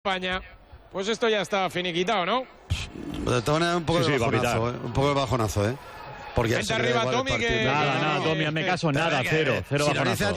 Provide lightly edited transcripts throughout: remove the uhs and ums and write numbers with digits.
España, pues esto ya está finiquitado, ¿no? De todas maneras, un poco de bajonazo, un poco de bajonazo, Porque vente arriba, Tommy, que... Nada, Tommy, hazme caso, nada, cero bajonazo.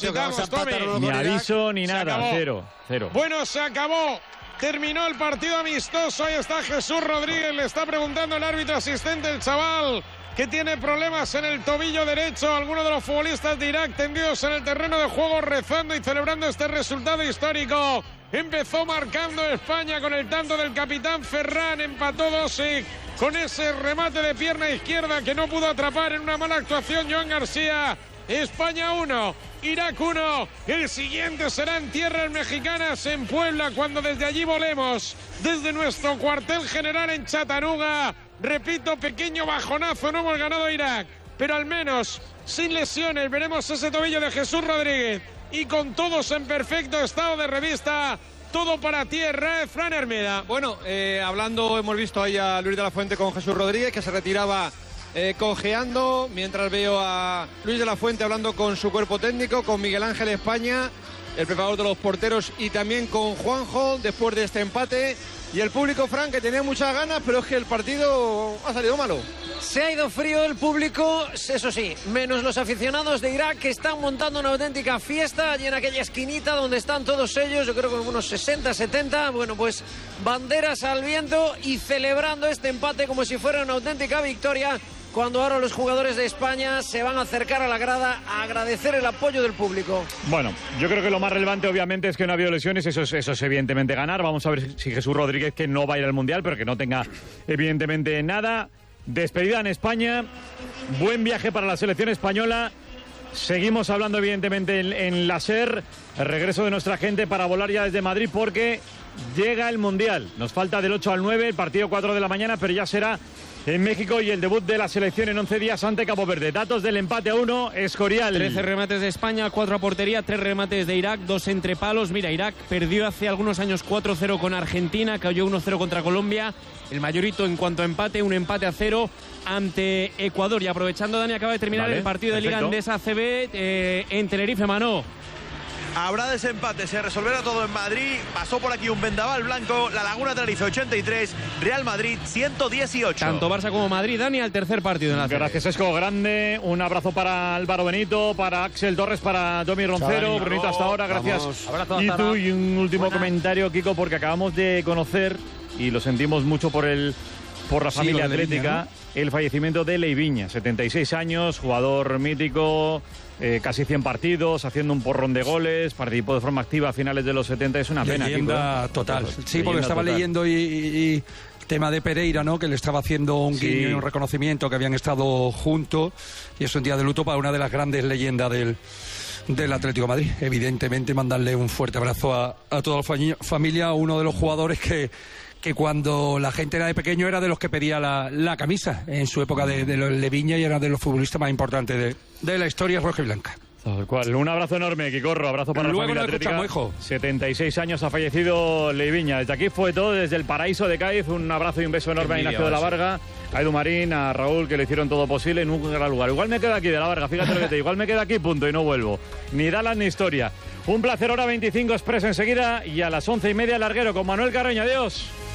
Ni aviso, ni nada, cero. Bueno, se acabó. Terminó el partido amistoso. Ahí está Jesús Rodríguez. Le está preguntando el árbitro asistente, el chaval, que tiene problemas en el tobillo derecho. Algunos de los futbolistas de Irak tendidos en el terreno de juego, rezando y celebrando este resultado histórico. Empezó marcando España con el tanto del capitán Ferran, empató Dosic con ese remate de pierna izquierda que no pudo atrapar en una mala actuación Joan García. España 1, Irak 1. El siguiente será en tierras mexicanas, en Puebla, cuando desde allí volemos, desde nuestro cuartel general en Chattanooga. Repito, pequeño bajonazo, no hemos ganado Irak, pero al menos sin lesiones veremos ese tobillo de Jesús Rodríguez y con todos en perfecto estado de revista. Todo para tierra, Fran Hermida. Bueno, hablando, hemos visto ahí a Luis de la Fuente con Jesús Rodríguez, que se retiraba cojeando, mientras veo a Luis de la Fuente hablando con su cuerpo técnico, con Miguel Ángel España, el preparador de los porteros, y también con Juanjo, después de este empate. Y el público, Fran, que tenía muchas ganas, pero es que el partido ha salido malo. Se ha ido frío el público, eso sí, menos los aficionados de Irak, que están montando una auténtica fiesta allí en aquella esquinita donde están todos ellos, yo creo que unos 60, 70, bueno, pues banderas al viento y celebrando este empate como si fuera una auténtica victoria, cuando ahora los jugadores de España se van a acercar a la grada a agradecer el apoyo del público. Bueno, yo creo que lo más relevante obviamente es que no ha habido lesiones, eso es evidentemente ganar. Vamos a ver si Jesús Rodríguez, que no va a ir al Mundial, pero que no tenga evidentemente nada. Despedida en España, buen viaje para la selección española. Seguimos hablando evidentemente en la SER, el regreso de nuestra gente para volar ya desde Madrid, porque llega el Mundial. Nos falta del 8 al 9, el partido 4 de la mañana, pero ya será en México, y el debut de la selección en 11 días ante Cabo Verde. Datos del empate a 1, Escorial. 13 remates de España, 4 a portería, 3 remates de Irak, 2 entre palos. Mira, Irak perdió hace algunos años 4-0 con Argentina, cayó 1-0 contra Colombia. El mayorito en cuanto a empate, un empate a 0 ante Ecuador. Y aprovechando, Dani, acaba de terminar el partido de Liga Endesa ACB en Tenerife, Manó. Habrá desempate, se resolverá todo en Madrid. Pasó por aquí un vendaval blanco. La Laguna Tenerife 83, Real Madrid 118. Tanto Barça como Madrid, Dani, al tercer partido en la ACB. Gracias, Esco, grande. Un abrazo para Álvaro Benito, para Axel Torres, para Tommy Roncero. Brunito, hasta ahora, gracias. Abrazo, y tú, y un último comentario, Kiko, porque acabamos de conocer, y lo sentimos mucho por la familia atlética, Viña, ¿no? El fallecimiento de Leiviña, 76 años, jugador mítico, casi 100 partidos, haciendo un porrón de goles, participó de forma activa a finales de los 70, es una pena. Leyenda total. Sí, porque estaba leyendo y tema de Pereira, ¿no? Que le estaba haciendo un guiño y un reconocimiento, que habían estado juntos, y es un día de luto para una de las grandes leyendas del Atlético de Madrid. Evidentemente, mandarle un fuerte abrazo a toda la familia, uno de los jugadores que cuando la gente era de pequeño era de los que pedía la camisa en su época de Leiviña, y era de los futbolistas más importantes de la historia roja y blanca. Tal cual. Un abrazo enorme, Quicorro. Abrazo para la familia atlética. Hijo. 76 años ha fallecido Leiviña. Desde aquí fue todo, desde el paraíso de Cádiz. Un abrazo y un beso enorme a Ignacio de la Varga, a Edu Marín, a Raúl, que le hicieron todo posible en un gran lugar. Igual me quedo aquí, de la Varga, fíjate lo que te digo. Igual me quedo aquí, punto, y no vuelvo. Ni Dallas ni historia. Un placer, hora 25 Express enseguida, y a las 11:30 Larguero con Manuel Carreño. Adiós.